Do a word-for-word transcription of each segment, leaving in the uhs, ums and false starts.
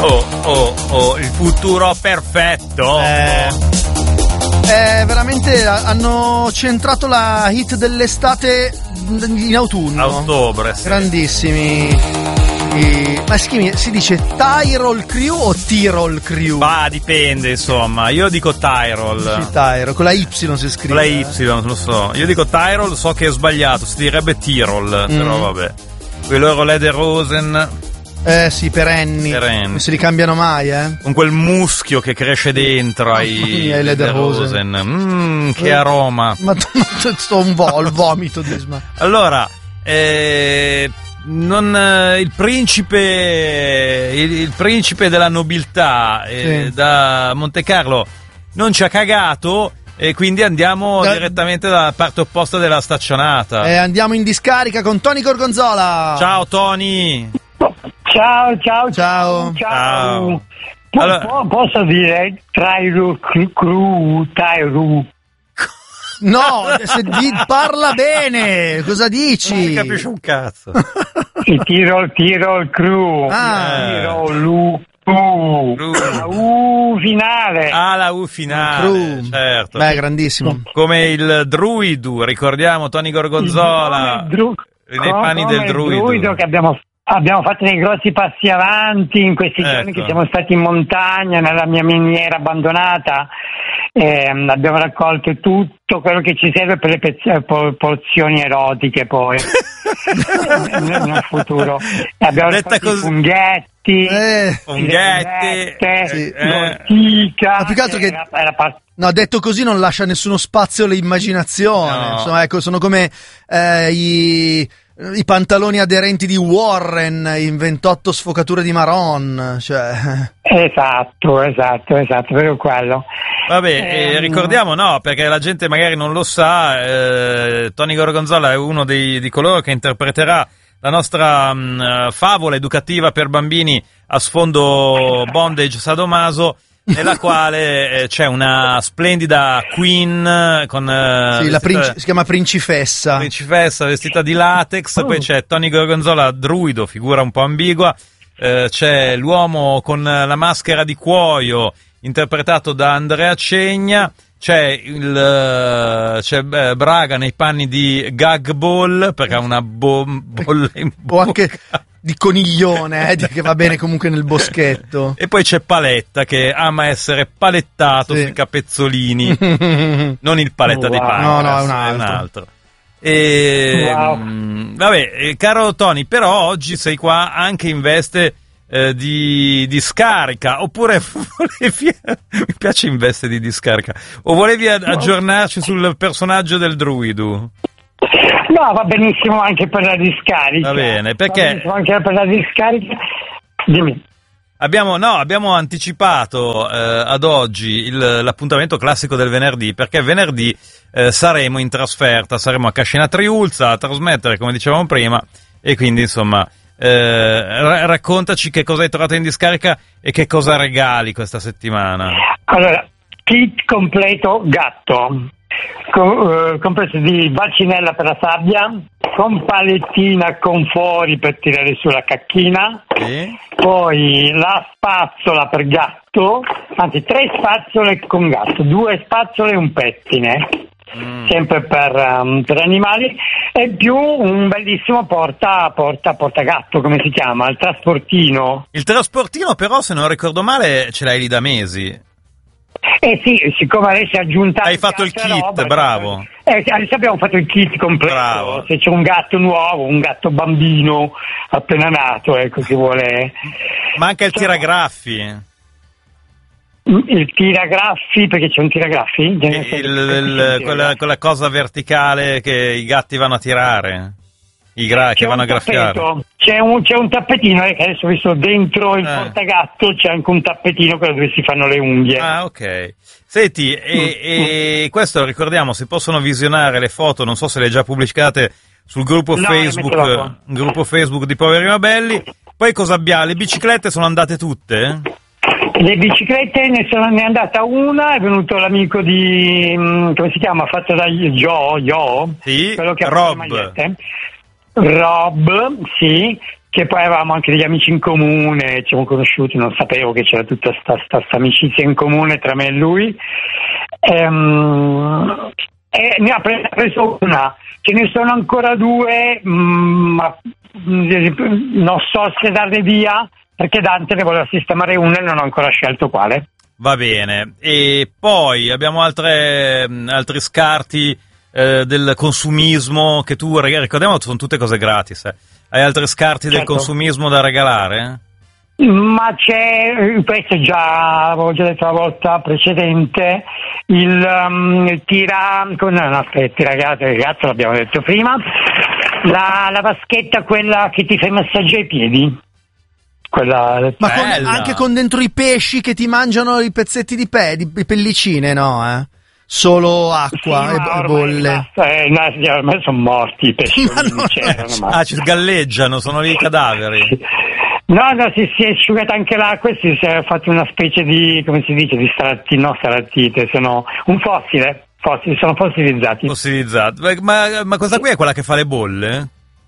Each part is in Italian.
Oh, oh, oh, il futuro perfetto. Eh, eh, veramente hanno centrato la hit dell'estate in autunno. A ottobre, sì. Grandissimi. E... ma si, si dice Tyrol Crew o Tyrol Crew? Bah, dipende, insomma. Io dico Tyrol. Sì, Tyrol, con la Y si scrive. Con la Y, non lo so. Io dico Tyrol, so che è sbagliato, si direbbe Tirol, mm. però vabbè. Quei loro Lederhosen. Eh sì, perenni. perenni. Non si ricambiano mai, eh. Con quel muschio che cresce dentro ai oh, Lederhosen. Mmm, che aroma. Ma sto un vo', il vomito di Sma. Allora, eh... Non, eh, il principe il, il principe della nobiltà eh, sì. da Monte Carlo non ci ha cagato e quindi andiamo da... direttamente dalla parte opposta della staccionata. Eh, andiamo in discarica con Tony Gorgonzola. Ciao Tony. Ciao ciao ciao. Ciao. ciao. Po- allora... po- posso dire Trairu Cru Tairu? No, se di, parla bene, cosa dici? Non si capisce un cazzo. Il Tirol Tirol Crew. Ah. Tirol U. U. La U finale. Ah, la U finale. Crew. Certo. Beh, grandissimo. Come il Druidu, ricordiamo Tony Gorgonzola. Dru- nei panni del Druidu. Il Druidu che abbiamo Abbiamo fatto dei grossi passi avanti in questi ecco. giorni che siamo stati in montagna, nella mia miniera abbandonata, eh, abbiamo raccolto tutto quello che ci serve per le pezz- po- porzioni erotiche poi nel, nel futuro. E abbiamo raccolto cos- i funghetti, eh, funghetti, sì. l'ortica. Ma più che altro che era, era part- no, detto così non lascia nessuno spazio all'immaginazione. No. Insomma, ecco, sono come eh, i I pantaloni aderenti di Warren in ventotto sfocature di Marron, cioè. Esatto, esatto, esatto, proprio quello. Vabbè, eh, eh, ricordiamo no, perché la gente magari non lo sa, eh, Tony Gorgonzola è uno dei, di coloro che interpreterà la nostra mh, favola educativa per bambini a sfondo bondage sadomaso, nella quale eh, c'è una splendida queen con eh, sì, la vestita, princi- si chiama principessa principessa vestita di latex, oh. Poi c'è Tony Gorgonzola druido, figura un po' ambigua, eh, c'è l'uomo con la maschera di cuoio interpretato da Andrea Cegna, c'è il c'è eh, Braga nei panni di Gag Ball perché ha una bo- bolla in bocca. O anche di coniglione, eh, che va bene comunque nel boschetto. E poi c'è Paletta che ama essere palettato sì. sui capezzolini, non il Paletta wow. dei Pancras, no, no, è un altro. È un altro. E, wow. mh, vabbè, caro Tony, però oggi sei qua anche in veste eh, di, di scarica, oppure volevi, mi piace in veste di discarica, o volevi aggiornarci sul personaggio del druido? No, va benissimo anche per la discarica. Va bene, perché va anche per la discarica. Dimmi. Abbiamo, no, abbiamo anticipato eh, ad oggi il, l'appuntamento classico del venerdì, perché venerdì eh, saremo in trasferta, saremo a Cascina Triulza a trasmettere, come dicevamo prima, e quindi insomma eh, ra- raccontaci che cosa hai trovato in discarica e che cosa regali questa settimana. Allora, kit completo gatto. Com- uh, compreso di bacinella per la sabbia, con palettina con fori per tirare su la cacchina, sì. Poi la spazzola per gatto, anzi tre spazzole con gatto, due spazzole e un pettine, mm. sempre per, um, per animali, e più un bellissimo porta, porta, porta gatto, come si chiama, il trasportino. Il trasportino però, se non ricordo male, ce l'hai lì da mesi. Eh sì, siccome adesso è aggiunta. Hai fatto il kit, roba, bravo. Eh, adesso abbiamo fatto il kit completo. Bravo. Se c'è un gatto nuovo, un gatto bambino appena nato, ecco, si vuole. Manca il tiragraffi. Il tiragraffi, perché c'è un tiragraffi? Il, il, quella, quella cosa verticale che i gatti vanno a tirare. I gra- che vanno a graffiare. C'è un, c'è un tappetino, eh, che adesso ho visto dentro il eh. portagatto, c'è anche un tappetino quello dove si fanno le unghie. Ah, ok. Senti, e, e questo ricordiamo, si possono visionare le foto, non so se le hai già pubblicate sul gruppo no, Facebook, un gruppo Facebook di Poveri Ma Belli. Poi cosa abbiamo? Le biciclette sono andate tutte? Le biciclette ne, sono, ne è andata una, è venuto l'amico di, come si chiama, fatto da Joe, Joe sì, quello che ha Rob. Rob, sì, che poi avevamo anche degli amici in comune, ci siamo conosciuti, non sapevo che c'era tutta questa amicizia in comune tra me e lui. Ehm, e ne ha preso una, ce ne sono ancora due, ma non so se darle via, perché Dante ne voleva sistemare una e non ho ancora scelto quale. Va bene, e poi abbiamo altre, altri scarti eh, del consumismo che tu, ricordiamo, sono tutte cose gratis, eh. Hai altri scarti Certo. del consumismo da regalare? Ma c'è, questo già avevo già detto la volta precedente, il, um, il tira, no, no, aspetta, il ragazzo, il ragazzo l'abbiamo detto prima, la, la vaschetta quella che ti fa il massaggio ai piedi. Quella, Ma con, Bella. anche con dentro i pesci che ti mangiano i pezzetti di pe, di, di pellicine, no? Eh? Solo acqua sì, e, ma e ormai bolle. basta, eh, no, ormai sono morti i pesci. Ma non è- Ah, ci galleggiano, sono lì i cadaveri. No, no, si, si è asciugata anche l'acqua e si, si è fatto una specie di, come si dice, di stalattite, no, stalattite, sono un fossile, fossili, sono fossilizzati. Fossilizzato. Ma, ma questa qui è quella che fa le bolle?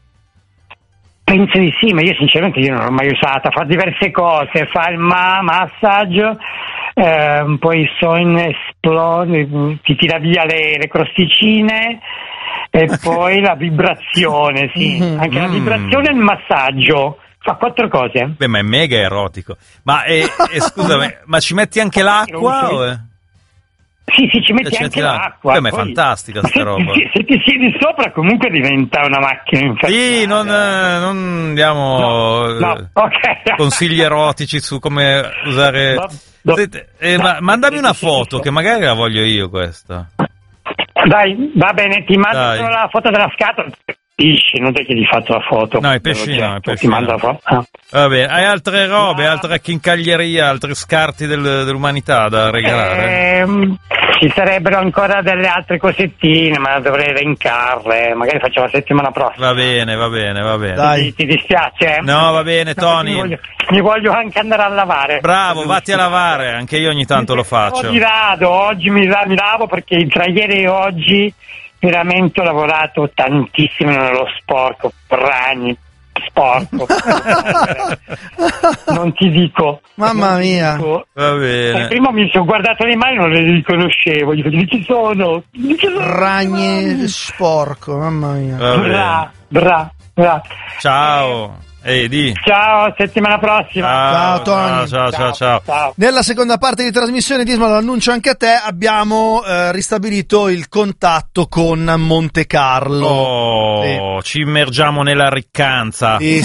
Penso di sì, ma io sinceramente io non l'ho mai usata, fa diverse cose, fa il ma- massaggio, ehm, poi son esplode, ti tira via le, le crosticine e poi la vibrazione, sì, Mm-hmm. anche la Mm. vibrazione e il massaggio, fa quattro cose. Beh, ma è mega erotico. Ma e, e scusami, ma ci metti anche l'acqua? O è... Sì, sì, ci metti Ci metti anche l'acqua. l'acqua. Beh, ma è poi- fantastica ma sta se, roba. Se, se ti siedi sopra comunque diventa una macchina infernale. Sì, non, eh, non diamo No, no, eh, ok. consigli erotici su come usare... No, no. Senti, eh, ma mandami una foto, che magari la voglio io questa. Dai, va bene, ti mando Dai. solo la foto della scatola. Pesci, non è che gli faccio la foto. No, i pesci no, i pesci Ti mando no. la foto. Ah. Va bene, hai altre robe, No. altra chincaglieria, altri scarti del- dell'umanità da regalare? Ehm, ci sarebbero ancora delle altre cosettine, ma dovrei elencarle. Magari facciamo la settimana prossima. Va bene, va bene, va bene. Dai. Ti, ti dispiace? No, va bene, No, Tony. Mi voglio, mi voglio anche andare a lavare. Bravo, vatti a lavare, anche io ogni tanto lo faccio. Oggi rado, oggi mi, la- mi lavo perché tra ieri e oggi veramente ho lavorato tantissimo nello sporco, ragni, sporco. Non ti dico. Mamma non ti mia. dico. Va Eh, bene. prima mi sono guardato le mani e non le riconoscevo, dico, di chi sono? Di chi sono? Ragne sporco, mamma mia. Va bene. Bra, bra, bra. Ciao. Ehi, di. Ciao, settimana prossima. Ciao, Tony. Ciao, ciao, ciao. Ciao. Nella seconda parte di trasmissione, Disma, lo annuncio anche a te, abbiamo eh, ristabilito il contatto con Monte Carlo. Oh, ci immergiamo nella riccanza. Sì,